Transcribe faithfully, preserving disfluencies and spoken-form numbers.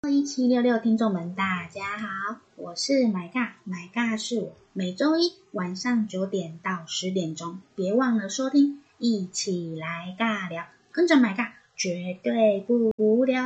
一七六六听众们大家好，我是买尬，买尬是我，每周一晚上九点到十点钟，别忘了收听，一起来尬聊，跟着买尬绝对不无聊。